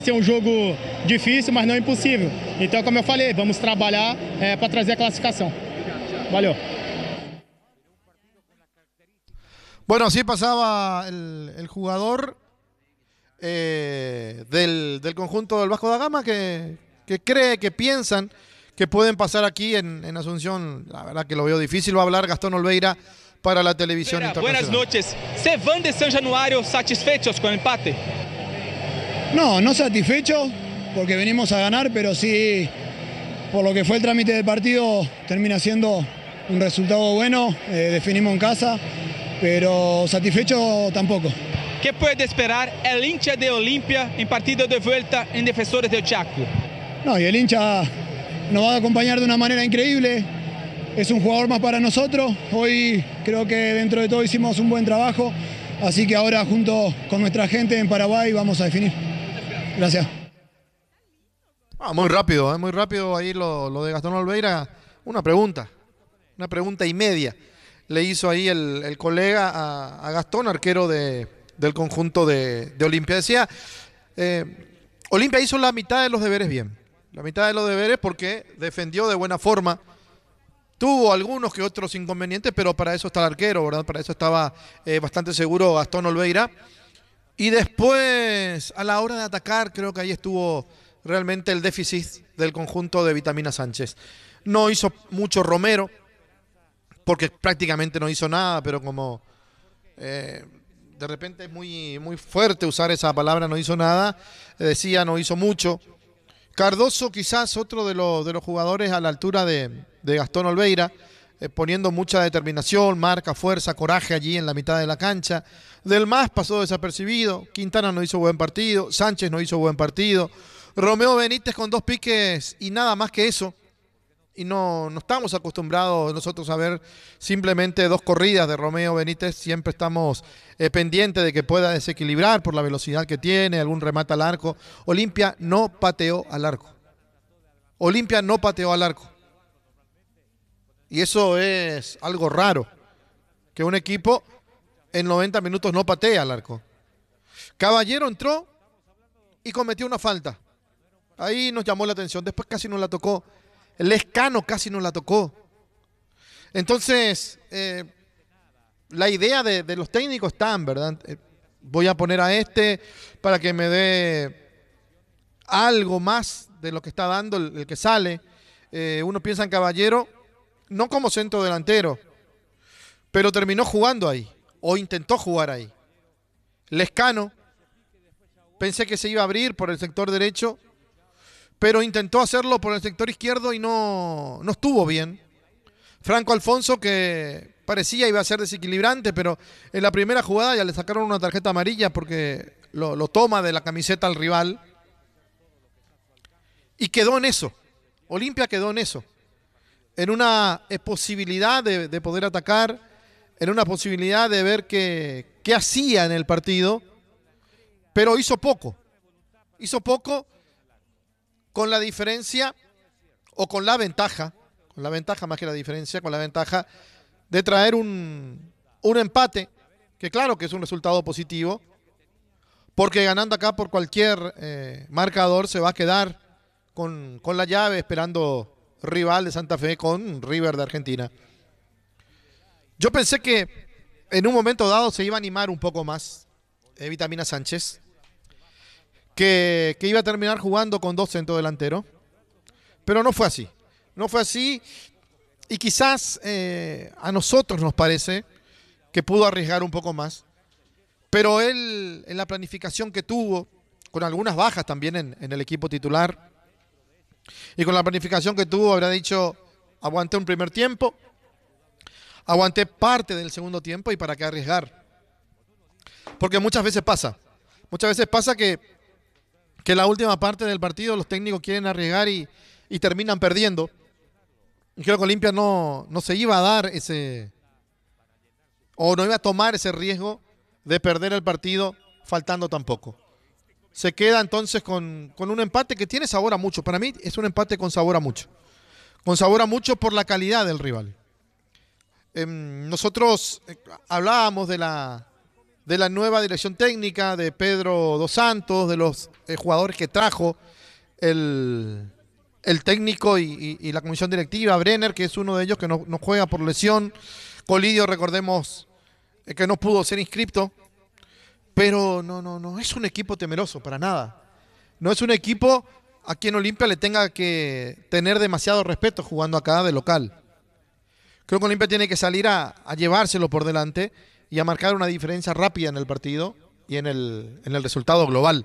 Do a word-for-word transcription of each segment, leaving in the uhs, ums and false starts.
Ser um jogo difícil, mas não impossível. Então, como eu falei, vamos trabalhar é, para trazer a clasificação. Valeu. Bueno, así pasaba el, el jugador eh, del, del conjunto del Vasco da Gama que, que cree, que piensan que pueden pasar aquí en, en Asunción. La verdad que lo veo difícil. Va a hablar Gastón Olveira para la televisión internacional. Buenas noches. ¿Se van de San Januario satisfechos con el empate? No, no satisfecho porque venimos a ganar, pero sí, por lo que fue el trámite del partido, termina siendo un resultado bueno. Eh, definimos en casa, pero satisfecho tampoco. ¿Qué puede esperar el hincha de Olimpia en partido de vuelta en Defensores del Chaco? No, y el hincha nos va a acompañar de una manera increíble. Es un jugador más para nosotros. Hoy creo que dentro de todo hicimos un buen trabajo, así que ahora junto con nuestra gente en Paraguay vamos a definir. Gracias. Ah, muy rápido, ¿eh? muy rápido ahí lo, lo de Gastón Olveira. Una pregunta, una pregunta y media le hizo ahí el, el colega a, a Gastón, arquero de, del conjunto de, de Olimpia. Decía, eh, Olimpia hizo la mitad de los deberes bien. La mitad de los deberes porque defendió de buena forma. Tuvo algunos que otros inconvenientes, pero para eso está el arquero, ¿verdad? Para eso estaba eh, bastante seguro Gastón Olveira. Y después, a la hora de atacar, creo que ahí estuvo realmente el déficit del conjunto de Vitamina Sánchez. No hizo mucho Romero, porque prácticamente no hizo nada, pero como eh, de repente es muy, muy fuerte usar esa palabra, no hizo nada, decía no hizo mucho. Cardoso quizás otro de los, de los jugadores a la altura de, de Gastón Olveira, eh, poniendo mucha determinación, marca, fuerza, coraje allí en la mitad de la cancha. Del Mas pasó desapercibido, Quintana no hizo buen partido, Sánchez no hizo buen partido, Romeo Benítez con dos piques y nada más que eso. Y no, no estamos acostumbrados nosotros a ver simplemente dos corridas de Romeo Benítez, siempre estamos eh, pendientes de que pueda desequilibrar por la velocidad que tiene, algún remate al arco. Olimpia no pateó al arco. Olimpia no pateó al arco. Y eso es algo raro, que un equipo en noventa minutos no patea al arco. Caballero entró y cometió una falta. Ahí nos llamó la atención, después casi no la tocó. Lescano casi no la tocó. Entonces, eh, la idea de, de los técnicos están, ¿verdad? Eh, voy a poner a este para que me dé algo más de lo que está dando el, el que sale. Eh, uno piensa en Caballero, no como centro delantero, pero terminó jugando ahí, o intentó jugar ahí. Lescano, pensé que se iba a abrir por el sector derecho, pero intentó hacerlo por el sector izquierdo y no, no estuvo bien. Franco Alfonso, que parecía iba a ser desequilibrante, pero en la primera jugada ya le sacaron una tarjeta amarilla porque lo, lo toma de la camiseta al rival. Y quedó en eso. Olimpia quedó en eso. En una posibilidad de, de poder atacar, en una posibilidad de ver qué, qué hacía en el partido, pero hizo poco. Hizo poco. Con la diferencia, o con la ventaja, con la ventaja más que la diferencia, con la ventaja de traer un, un empate, que claro que es un resultado positivo, porque ganando acá por cualquier eh, marcador se va a quedar con, con la llave esperando rival de Santa Fe con River de Argentina. Yo pensé que en un momento dado se iba a animar un poco más eh, Vitamina Sánchez, Que, que iba a terminar jugando con dos centrodelanteros, pero no fue así, no fue así y quizás eh, a nosotros nos parece que pudo arriesgar un poco más, pero él en la planificación que tuvo, con algunas bajas también en, en el equipo titular, y con la planificación que tuvo habrá dicho, aguanté un primer tiempo, aguanté parte del segundo tiempo y para qué arriesgar, porque muchas veces pasa, muchas veces pasa que que en la última parte del partido los técnicos quieren arriesgar y, y terminan perdiendo. Y creo que Olimpia no, no se iba a dar ese, o no iba a tomar ese riesgo de perder el partido faltando tan poco. Se queda entonces con, con un empate que tiene sabor a mucho. Para mí es un empate con sabor a mucho. Con sabor a mucho por la calidad del rival. Eh, nosotros eh, hablábamos de la, de la nueva dirección técnica, de Pedro Dos Santos, de los eh, jugadores que trajo el, el técnico y, y, y la comisión directiva, Brenner, que es uno de ellos que no, no juega por lesión, Colidio, recordemos eh, que no pudo ser inscripto, pero no, no, no es un equipo temeroso, para nada. No es un equipo a quien Olimpia le tenga que tener demasiado respeto jugando acá de local. Creo que Olimpia tiene que salir a, a llevárselo por delante y a marcar una diferencia rápida en el partido y en el, en el resultado global.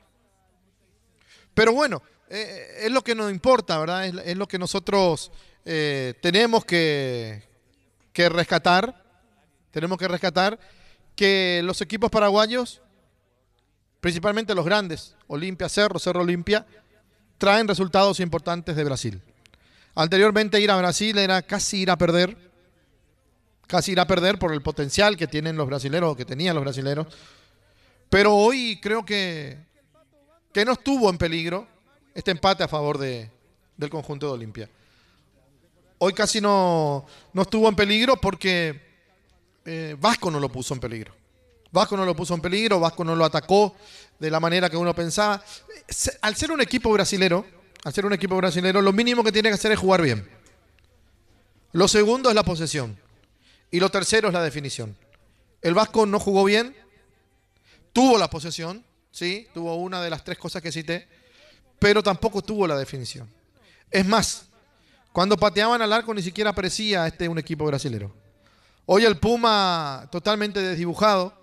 Pero bueno, eh, es lo que nos importa, ¿verdad? Es, es lo que nosotros eh, tenemos que, que rescatar. Tenemos que rescatar que los equipos paraguayos, principalmente los grandes, Olimpia, Cerro, Cerro Olimpia, traen resultados importantes de Brasil. Anteriormente ir a Brasil era casi ir a perder, casi ir a perder por el potencial que tienen los brasileros, o que tenían los brasileros. Pero hoy creo que, que no estuvo en peligro este empate a favor de, del conjunto de Olimpia. Hoy casi no, no estuvo en peligro porque eh, Vasco no lo puso en peligro. Vasco no lo puso en peligro, Vasco no lo atacó de la manera que uno pensaba. Al ser un equipo brasilero, al ser un equipo brasilero, lo mínimo que tiene que hacer es jugar bien. Lo segundo es la posesión. Y lo tercero es la definición. El Vasco no jugó bien, tuvo la posesión, sí, tuvo una de las tres cosas que cité, pero tampoco tuvo la definición. Es más, cuando pateaban al arco ni siquiera parecía este un equipo brasilero. Hoy el Puma totalmente desdibujado.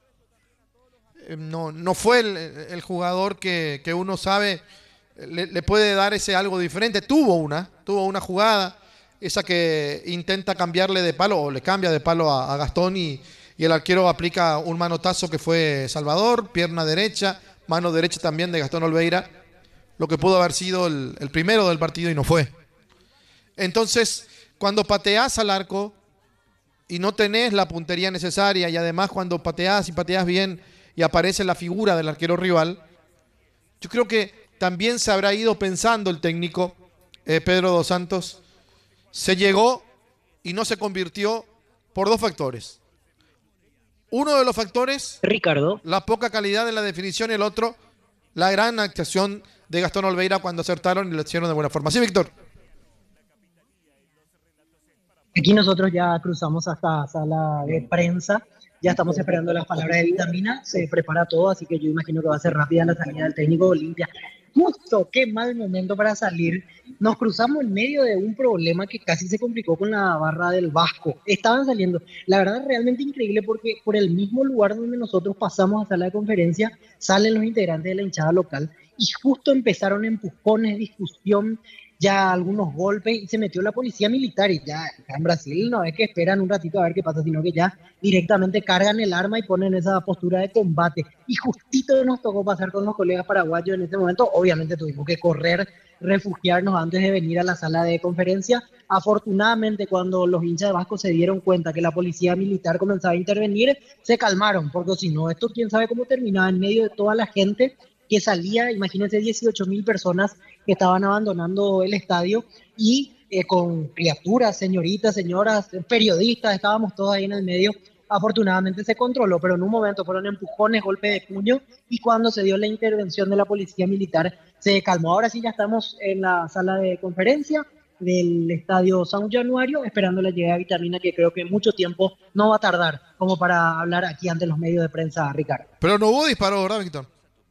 No, no fue el, el jugador que, que uno sabe le, le puede dar ese algo diferente. Tuvo una, tuvo una jugada, esa que intenta cambiarle de palo, o le cambia de palo a, a Gastón y, y el arquero aplica un manotazo que fue Salvador, pierna derecha, mano derecha también de Gastón Olveira, lo que pudo haber sido el, el primero del partido y no fue. Entonces, cuando pateás al arco y no tenés la puntería necesaria, y además cuando pateás y pateás bien y aparece la figura del arquero rival, yo creo que también se habrá ido pensando el técnico eh, Pedro Dos Santos, se llegó y no se convirtió por dos factores. Uno de los factores, Ricardo, la poca calidad de la definición, y el otro, la gran actuación de Gastón Olveira cuando acertaron y lo hicieron de buena forma. Sí, Víctor. aquí nosotros ya cruzamos hasta sala de prensa, ya estamos esperando las palabras de Vitamina, se prepara todo, así que yo imagino que va a ser rápida la salida del técnico de Olimpia. Justo, qué mal momento para salir. Nos cruzamos en medio de un problema que casi se complicó con la barra del Vasco. Estaban saliendo, la verdad, realmente increíble, porque por el mismo lugar donde nosotros pasamos a sala de conferencia, salen los integrantes de la hinchada local y justo empezaron empujones, discusión, ya algunos golpes, y se metió la policía militar. Y ya acá en Brasil no es que esperan un ratito a ver qué pasa, sino que ya directamente cargan el arma y ponen esa postura de combate. Y justito nos tocó pasar con los colegas paraguayos en ese momento. Obviamente tuvimos que correr, refugiarnos antes de venir a la sala de conferencia. Afortunadamente, cuando los hinchas de Vasco se dieron cuenta que la policía militar comenzaba a intervenir, se calmaron, porque si no, esto quién sabe cómo terminaba en medio de toda la gente que salía. Imagínense, dieciocho mil personas que estaban abandonando el estadio y eh, con criaturas, señoritas, señoras, periodistas, estábamos todos ahí en el medio. Afortunadamente se controló, pero en un momento fueron empujones, golpes de puño, y cuando se dio la intervención de la policía militar se calmó. Ahora sí ya estamos en la sala de conferencia del estadio San Januario, esperando la llegada de Vitamina, que creo que mucho tiempo no va a tardar como para hablar aquí ante los medios de prensa, Ricardo. Pero no hubo disparo, ¿verdad, Víctor?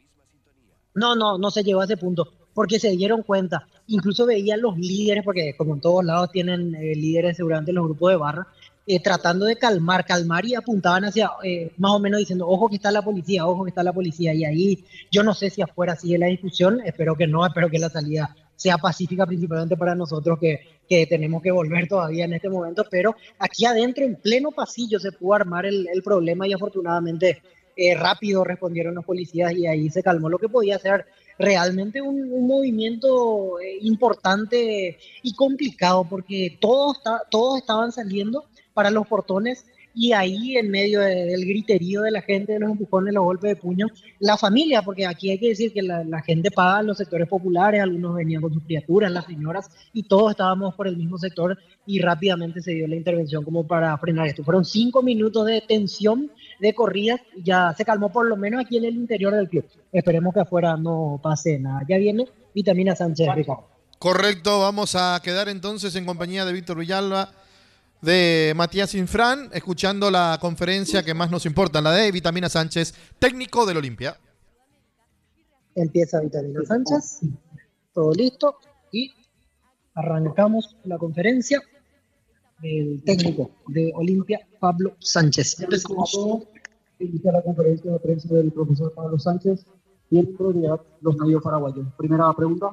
No, no, no se llegó a ese punto, porque se dieron cuenta. Incluso veían los líderes, porque como en todos lados tienen eh, líderes seguramente en los grupos de barra, eh, tratando de calmar, calmar y apuntaban hacia, eh, más o menos diciendo, ojo que está la policía, ojo que está la policía. Y ahí yo no sé si afuera sigue la discusión, espero que no, espero que la salida sea pacífica, principalmente para nosotros que, que tenemos que volver todavía en este momento, pero aquí adentro, en pleno pasillo, se pudo armar el, el problema y afortunadamente Eh, rápido respondieron los policías y ahí se calmó lo que podía ser realmente un, un movimiento eh, importante y complicado, porque todos, todos estaban saliendo para los portones y ahí en medio de, del griterío de la gente, de los empujones, los golpes de puño, la familia, porque aquí hay que decir que la, la gente paga en los sectores populares, algunos venían con sus criaturas, las señoras, y todos estábamos por el mismo sector y rápidamente se dio la intervención como para frenar esto. Fueron cinco minutos de tensión, de corridas, y ya se calmó por lo menos aquí en el interior del club. Esperemos que afuera no pase nada. Ya viene Vitamina Sánchez, Ricardo. Correcto, vamos a quedar entonces en compañía de Víctor Villalba, de Matías Infran, escuchando la conferencia que más nos importa, la de Vitamina Sánchez, técnico del Olimpia. Empieza Vitamina Sánchez, todo listo y arrancamos la conferencia del técnico de Olimpia, Pablo Sánchez. Empezamos. Inicia la conferencia de prensa del profesor Pablo Sánchez y en prioridad los medios paraguayos. Primera pregunta.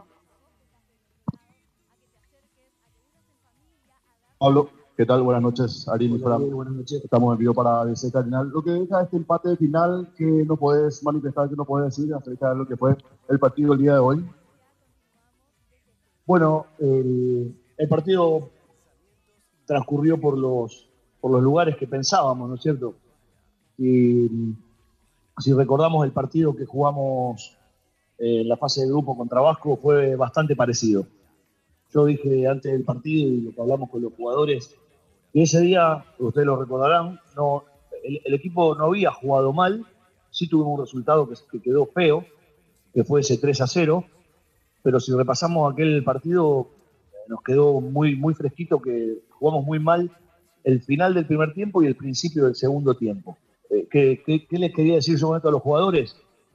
Pablo, ¿qué tal? Buenas noches, Ari. Buenas noches. Estamos en vivo para D C Cardinal. Lo que deja este empate final, que no puedes manifestar, que no puedes decir acerca de lo que fue el partido el día de hoy. Bueno, el, el partido transcurrió por los, por los lugares que pensábamos, ¿no es cierto? Y si recordamos el partido que jugamos en la fase de grupo contra Vasco, fue bastante parecido. Yo dije antes del partido y lo que hablamos con los jugadores, que ese día, ustedes lo recordarán, no, el, el equipo no había jugado mal, sí tuvimos un resultado que, que quedó feo, que fue ese tres a cero, pero si repasamos aquel partido, nos quedó muy, muy fresquito que jugamos muy mal el final del primer tiempo y el principio del segundo tiempo. Eh, ¿qué, qué, ¿Qué les quería decir yo a los jugadores?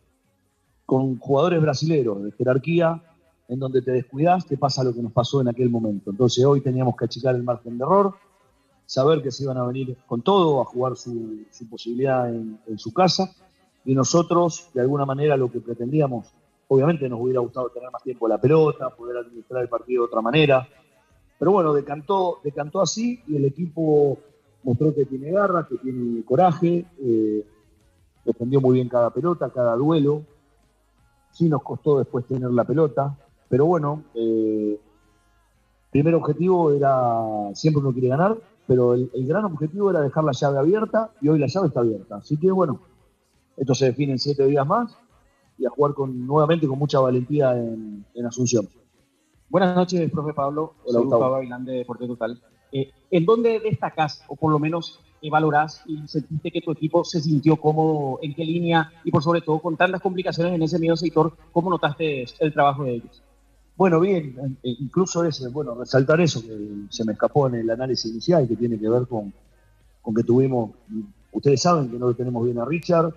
Con jugadores brasileños de jerarquía, en donde te descuidás, te pasa lo que nos pasó en aquel momento. Entonces hoy teníamos que achicar el margen de error, saber que se iban a venir con todo, a jugar su, su posibilidad en, en su casa, y nosotros, de alguna manera, lo que pretendíamos, obviamente nos hubiera gustado tener más tiempo la pelota, poder administrar el partido de otra manera, pero bueno, decantó, decantó así, y el equipo mostró que tiene garra, que tiene coraje, eh, defendió muy bien cada pelota, cada duelo. Sí nos costó después tener la pelota, pero bueno, eh, primer objetivo era, siempre uno quiere ganar, pero el, el gran objetivo era dejar la llave abierta, y hoy la llave está abierta. Así que bueno, esto se define en siete días más, y a jugar con, nuevamente con mucha valentía en, en Asunción. Buenas noches, profe Pablo. Hola, Soy Gustavo Avilán de Deporte Total. Eh, ¿En dónde destacás, o por lo menos eh, valorás y sentiste que tu equipo se sintió cómodo, en qué línea, y por sobre todo con tantas complicaciones en ese medio sector, cómo notaste el trabajo de ellos? Bueno, bien, incluso ese, bueno, resaltar eso que se me escapó en el análisis inicial, que tiene que ver con, con que tuvimos, ustedes saben que no lo tenemos bien a Richard,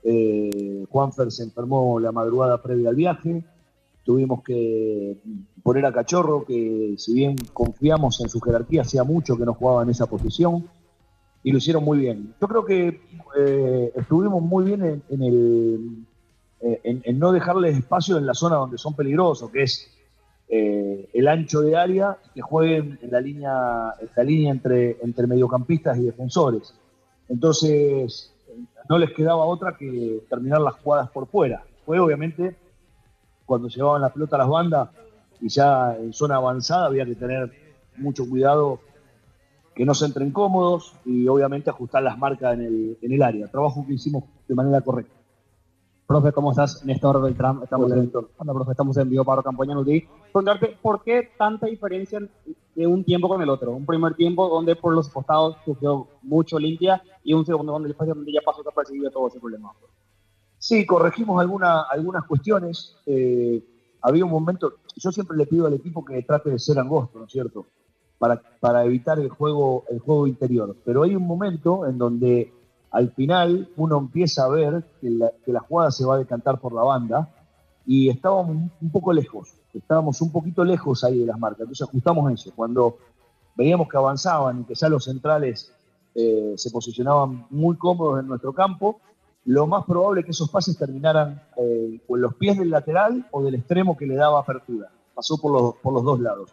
eh, Juanfer se enfermó la madrugada previa al viaje, tuvimos que poner a Cachorro, que si bien confiamos en su jerarquía, hacía mucho que no jugaba en esa posición, y lo hicieron muy bien. Yo creo que eh, estuvimos muy bien en, en, el, eh, en, en no dejarles espacio en la zona donde son peligrosos, que es eh, el ancho de área, que jueguen en la línea, en la línea entre, entre mediocampistas y defensores. Entonces, no les quedaba otra que terminar las jugadas por fuera. Fue obviamente cuando llevaban la pelota a las bandas y ya en zona avanzada había que tener mucho cuidado que no se entren cómodos y obviamente ajustar las marcas en el, en el área. Trabajo que hicimos de manera correcta. Profe, ¿cómo estás? Néstor Beltrán, estamos, en, hola, profe, estamos en vivo para Campaña Nutri. Preguntarte, ¿por qué tanta diferencia de un tiempo con el otro? Un primer tiempo donde por los costados sufrió mucho Olimpia y un segundo donde ya pasó desapercibido todo ese problema. Sí, corregimos alguna, algunas cuestiones. Eh, había un momento, yo siempre le pido al equipo que trate de ser angosto, ¿no es cierto? Para, para evitar el juego, el juego interior. Pero hay un momento en donde al final uno empieza a ver que la, que la jugada se va a decantar por la banda y estábamos un, un poco lejos, estábamos un poquito lejos ahí de las marcas. Entonces ajustamos eso. Cuando veíamos que avanzaban y que ya los centrales eh, se posicionaban muy cómodos en nuestro campo, lo más probable es que esos pases terminaran eh, o en los pies del lateral o del extremo que le daba apertura. Pasó por los, por los dos lados.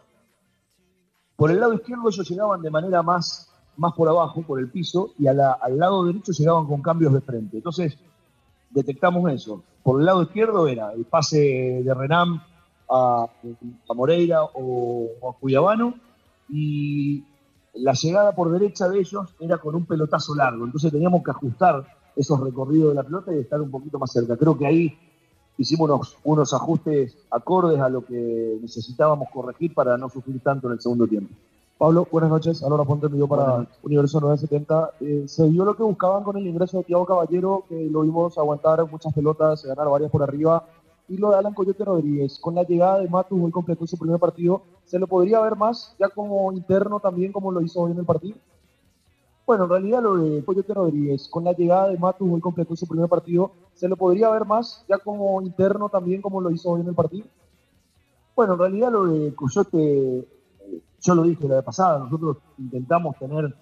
Por el lado izquierdo ellos llegaban de manera más, más por abajo, por el piso, y a la, al lado derecho llegaban con cambios de frente. Entonces detectamos eso. Por el lado izquierdo era el pase de Renam a, a Moreira o, o a Cuyabano, y la llegada por derecha de ellos era con un pelotazo largo, entonces teníamos que ajustar esos recorridos de la pelota y estar un poquito más cerca. Creo que ahí hicimos unos, unos ajustes acordes a lo que necesitábamos corregir para no sufrir tanto en el segundo tiempo. Pablo, buenas noches. Alora Ponte me dio para Universo novecientos setenta. Eh, ¿Se vio lo que buscaban con el ingreso de Thiago Caballero, que lo vimos aguantar muchas pelotas, ganar varias por arriba? Y lo de Alan Coyote Rodríguez, con la llegada de Matus, hoy completó su primer partido, ¿se lo podría ver más ya como interno también, como lo hizo hoy en el partido? Bueno, en realidad lo de Coyote Rodríguez, con la llegada de Matus, hoy completó su primer partido, ¿se lo podría ver más ya como interno también, como lo hizo hoy en el partido? Bueno, en realidad lo de Coyote, yo lo dije la vez pasada, nosotros intentamos tener